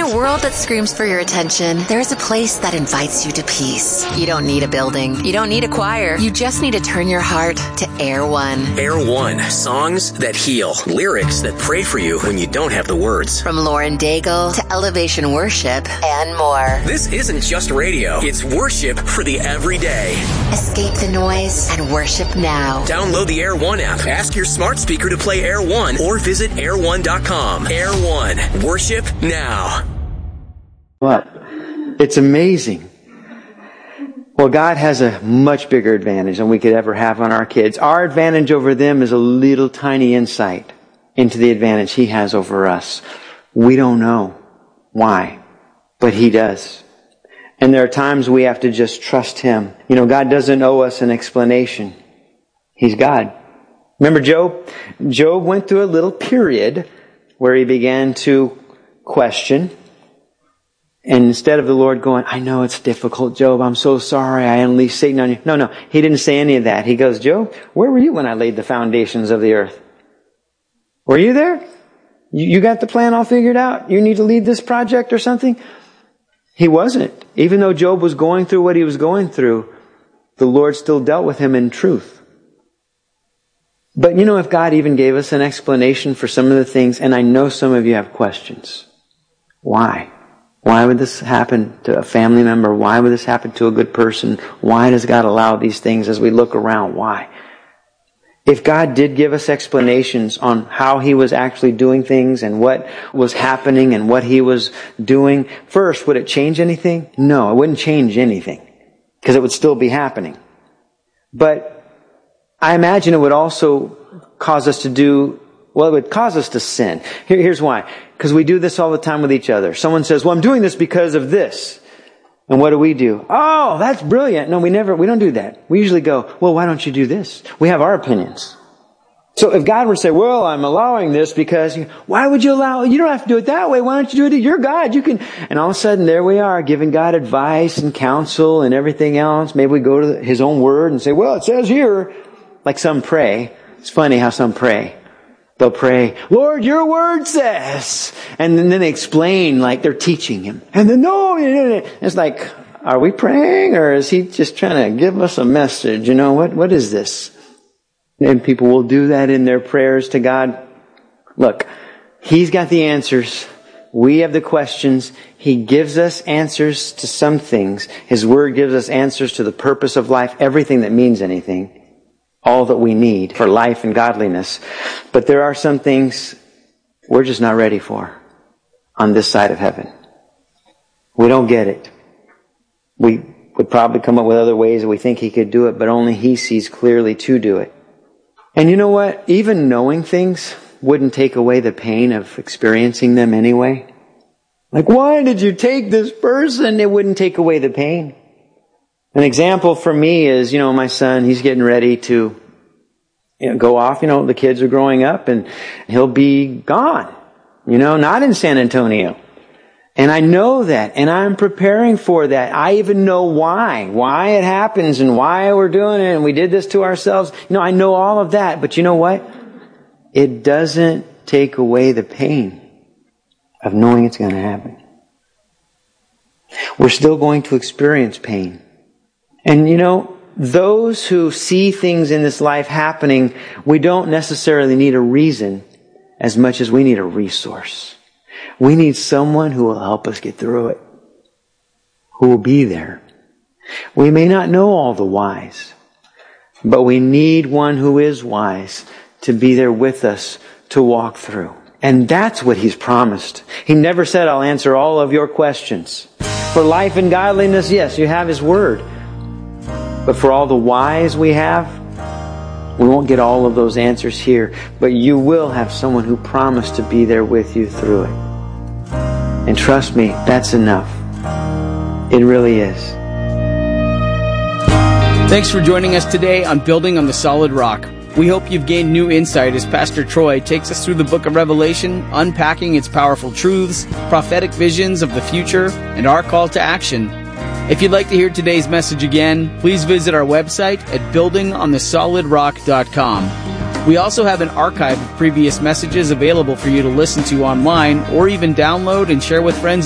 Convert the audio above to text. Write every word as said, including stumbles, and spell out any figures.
a world that screams for your attention, there is a place that invites you to peace. You don't need a building. You don't need a choir. You just need to turn your heart to Air One. Air One. Songs that heal. Lyrics that pray for you when you don't have the words. From Lauren Daigle to Elevation Worship and more. This isn't just radio. It's worship for the everyday. Escape the noise and worship now. Download the Air One app. Ask your smart speaker to play Air One or visit air one dot com. Air One. Worship now. What? It's amazing. Well, God has a much bigger advantage than we could ever have on our kids. Our advantage over them is a little tiny insight into the advantage He has over us. We don't know why, but He does. And there are times we have to just trust Him. You know, God doesn't owe us an explanation. He's God. Remember Job? Job went through a little period where he began to question. And instead of the Lord going, I know it's difficult, Job. I'm so sorry. I unleashed Satan on you. No, no. He didn't say any of that. He goes, Job, where were you when I laid the foundations of the earth? Were you there? You, you got the plan all figured out? You need to lead this project or something? He wasn't. Even though Job was going through what he was going through, the Lord still dealt with him in truth. But you know, if God even gave us an explanation for some of the things, and I know some of you have questions. Why? Why would this happen to a family member? Why would this happen to a good person? Why does God allow these things as we look around? Why? If God did give us explanations on how He was actually doing things and what was happening and what He was doing, first, would it change anything? No, it wouldn't change anything because it would still be happening. But I imagine it would also cause us to do, well, it would cause us to sin. Here, here's why. Because we do this all the time with each other. Someone says, well, I'm doing this because of this. And what do we do? Oh, that's brilliant. No, we never, we don't do that. We usually go, well, why don't you do this? We have our opinions. So if God were to say, well, I'm allowing this because, why would you allow, you don't have to do it that way. Why don't you do it? You're God. You can, and all of a sudden there we are giving God advice and counsel and everything else. Maybe we go to His own word and say, well, it says here, like some pray. It's funny how some pray. They'll pray, Lord, your word says. And then they explain like they're teaching Him. And then, no, it's like, are we praying or is He just trying to give us a message? You know, what? what is this? And people will do that in their prayers to God. Look, He's got the answers. We have the questions. He gives us answers to some things. His word gives us answers to the purpose of life, everything that means anything. All that we need for life and godliness. But there are some things we're just not ready for on this side of heaven. We don't get it. We would probably come up with other ways that we think He could do it, but only He sees clearly to do it. And you know what? Even knowing things wouldn't take away the pain of experiencing them anyway. Like, why did you take this person? It wouldn't take away the pain. An example for me is, you know, my son, he's getting ready to you know, go off. You know, the kids are growing up and he'll be gone, you know, not in San Antonio. And I know that, and I'm preparing for that. I even know why, why it happens and why we're doing it and we did this to ourselves. You know, I know all of that, but you know what? It doesn't take away the pain of knowing it's going to happen. We're still going to experience pain. And you know, those who see things in this life happening, we don't necessarily need a reason as much as we need a resource. We need someone who will help us get through it, who will be there. We may not know all the whys, but we need one who is wise to be there with us to walk through. And that's what He's promised. He never said, I'll answer all of your questions. For life and godliness, yes, you have His word. But for all the whys we have, we won't get all of those answers here. But you will have someone who promised to be there with you through it. And trust me, that's enough. It really is. Thanks for joining us today on Building on the Solid Rock. We hope you've gained new insight as Pastor Troy takes us through the book of Revelation, unpacking its powerful truths, prophetic visions of the future, and our call to action. If you'd like to hear today's message again, please visit our website at building on the solid rock dot com. We also have an archive of previous messages available for you to listen to online or even download and share with friends